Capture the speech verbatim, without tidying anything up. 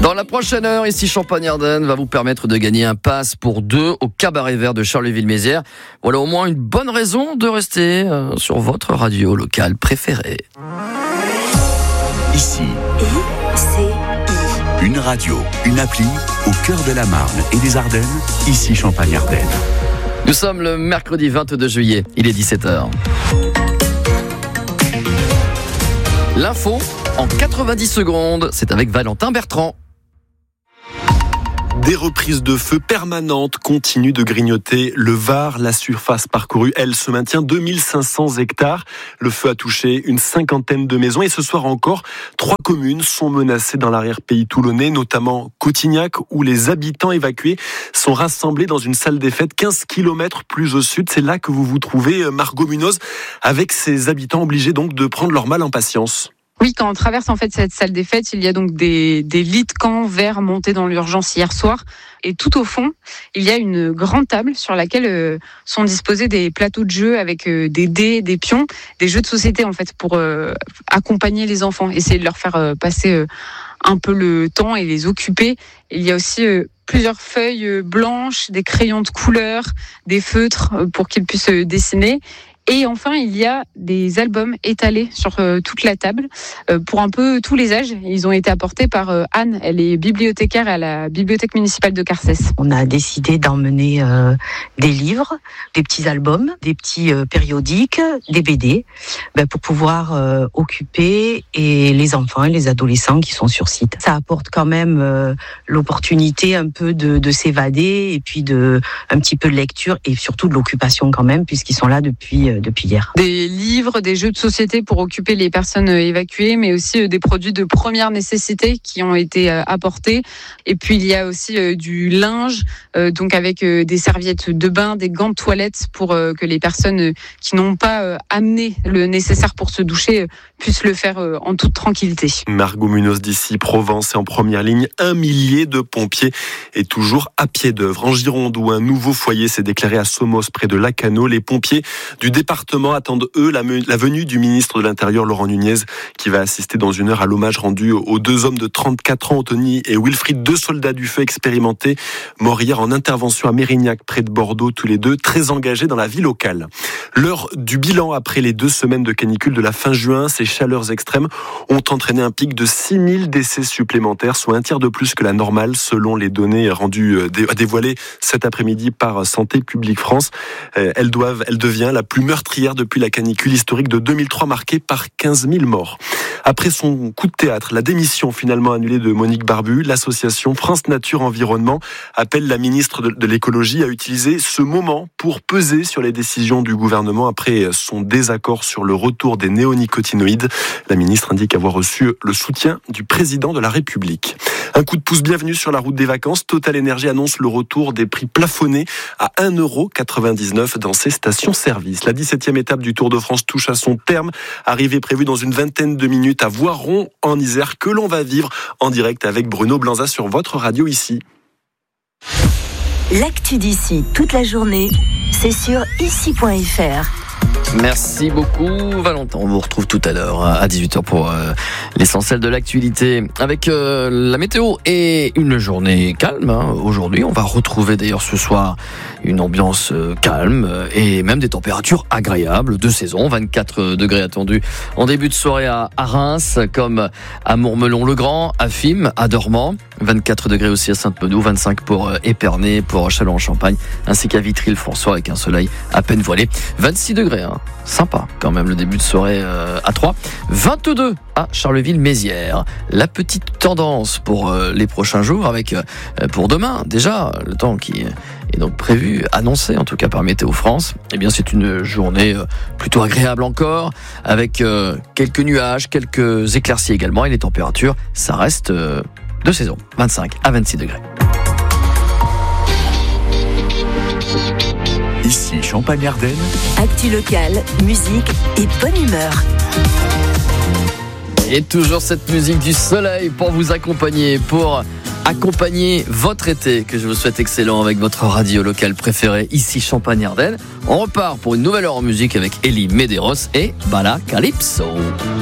Dans la prochaine heure, ici Champagne-Ardenne va vous permettre de gagner un pass pour deux au Cabaret Vert de Charleville-Mézières. Voilà au moins une bonne raison de rester euh, sur votre radio locale préférée. Ici, I C I. une radio, une appli au cœur de la Marne et des Ardennes, ici Champagne-Ardenne. Nous sommes le mercredi vingt-deux juillet, il est dix-sept heures. L'info en quatre-vingt-dix secondes, c'est avec Valentin Bertrand. Des reprises de feu permanentes continuent de grignoter le Var. La surface parcourue, elle, se maintient deux mille cinq cents hectares. Le feu a touché une cinquantaine de maisons et ce soir encore, trois communes sont menacées dans l'arrière-pays toulonnais, notamment Cotignac, où les habitants évacués sont rassemblés dans une salle des fêtes quinze kilomètres plus au sud. C'est là que vous vous trouvez, Margot Munoz, avec ces habitants obligés donc de prendre leur mal en patience. Oui, quand on traverse en fait cette salle des fêtes, il y a donc des, des lits de camp verts montés dans l'urgence hier soir. Et tout au fond, il y a une grande table sur laquelle euh, sont disposés des plateaux de jeux avec euh, des dés, des pions, des jeux de société en fait pour euh, accompagner les enfants, essayer de leur faire euh, passer euh, un peu le temps et les occuper. Il y a aussi euh, plusieurs feuilles euh, blanches, des crayons de couleur, des feutres euh, pour qu'ils puissent euh, dessiner. Et enfin, il y a des albums étalés sur euh, toute la table euh, pour un peu tous les âges. Ils ont été apportés par euh, Anne, elle est bibliothécaire à la bibliothèque municipale de Carcès. On a décidé d'emmener euh, des livres, des petits albums, des petits euh, périodiques, des B D, ben, pour pouvoir euh, occuper et les enfants et les adolescents qui sont sur site. Ça apporte quand même euh, l'opportunité un peu de, de s'évader et puis de un petit peu de lecture et surtout de l'occupation quand même, puisqu'ils sont là depuis euh, depuis hier. Des livres, des jeux de société pour occuper les personnes évacuées, mais aussi des produits de première nécessité qui ont été apportés. Et puis il y a aussi du linge, donc avec des serviettes de bain, des gants de toilette pour que les personnes qui n'ont pas amené le nécessaire pour se doucher puissent le faire en toute tranquillité. Margot Munoz d'ici Provence est en première ligne. Un millier de pompiers est toujours à pied d'œuvre. En Gironde, où un nouveau foyer s'est déclaré à Somos près de Lacanau, les pompiers du département attendent, eux, la, la venue du ministre de l'Intérieur, Laurent Nunez, qui va assister dans une heure à l'hommage rendu aux deux hommes de trente-quatre ans, Anthony et Wilfried, deux soldats du feu expérimentés, morts hier en intervention à Mérignac, près de Bordeaux, tous les deux très engagés dans la vie locale. L'heure du bilan après les deux semaines de canicule de la fin juin, ces chaleurs extrêmes ont entraîné un pic de six mille décès supplémentaires, soit un tiers de plus que la normale, selon les données rendues, dévoilées cet après-midi par Santé publique France. Elles doivent, elle devient la plus meurtrière depuis la canicule historique de deux mille trois, marquée par quinze mille morts. Après son coup de théâtre, la démission finalement annulée de Monique Barbu, l'association France Nature Environnement appelle la ministre de, de l'écologie à utiliser ce moment pour peser sur les décisions du gouvernement après son désaccord sur le retour des néonicotinoïdes. La ministre indique avoir reçu le soutien du président de la République. Un coup de pouce bienvenu sur la route des vacances. Total Energy annonce le retour des prix plafonnés à un euro quatre-vingt-dix-neuf dans ses stations-service. La dix-septième étape du Tour de France touche à son terme. Arrivée prévue dans une vingtaine de minutes à Voiron en Isère, que l'on va vivre en direct avec Bruno Blanza sur votre radio ici. L'actu d'ici toute la journée, c'est sur ici point f r. Merci beaucoup Valentin, on vous retrouve tout à l'heure à dix-huit heures pour euh, l'essentiel de l'actualité avec euh, la météo et une journée calme. Hein. Aujourd'hui, on va retrouver d'ailleurs ce soir une ambiance euh, calme et même des températures agréables de saison. vingt-quatre degrés attendus en début de soirée à, à Reims, comme à Mourmelon-le-Grand, à Fismes, à Dormans. vingt-quatre degrés aussi à Sainte-Menehould, vingt-cinq pour euh, Épernay, pour Châlons-en-Champagne, ainsi qu'à Vitry-le-François avec un soleil à peine voilé. vingt-six degrés, hein. Sympa quand même le début de soirée euh, à Troyes. vingt-deux à Charleville-Mézières. La petite tendance pour euh, les prochains jours avec euh, pour demain déjà le temps qui est donc prévu, annoncé en tout cas par Météo France. Eh bien c'est une journée euh, plutôt agréable encore avec euh, quelques nuages, quelques éclaircies également et les températures ça reste euh, de saison, vingt-cinq à vingt-six degrés. Ici Champagne-Ardenne. Actu locale, musique et bonne humeur. Et toujours cette musique du soleil pour vous accompagner, pour accompagner votre été, que je vous souhaite excellent avec votre radio locale préférée, ici Champagne-Ardenne. On repart pour une nouvelle heure en musique avec Elie Medeiros et Bala Calypso.